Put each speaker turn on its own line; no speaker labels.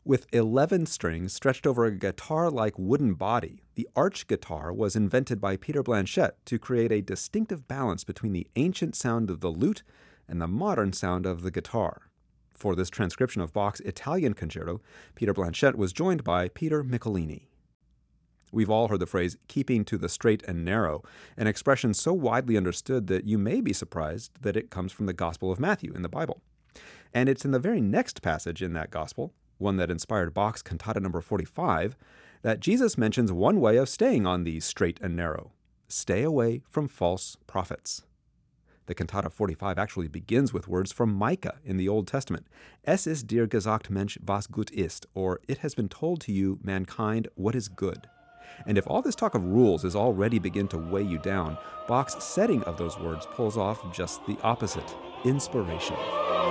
With 11 strings stretched over a guitar-like wooden body, the arch guitar was invented by Peter Blanchette to create a distinctive balance between the ancient sound of the lute and the modern sound of the guitar. For this transcription of Bach's Italian concerto, Peter Blanchette was joined by Peter Michelini. We've all heard the phrase, keeping to the straight and narrow, an expression so widely understood that you may be surprised that it comes from the Gospel of Matthew in the Bible. And it's in the very next passage in that Gospel, one that inspired Bach's Cantata No. 45, that Jesus mentions one way of staying on the straight and narrow. Stay away from false prophets. The Cantata 45 actually begins with words from Micah in the Old Testament. Es ist dir gesagt, Mensch, was gut ist, or it has been told to you, mankind, what is good. And if all this talk of rules is already begin to weigh you down, Bach's setting of those words pulls off just the opposite, inspiration.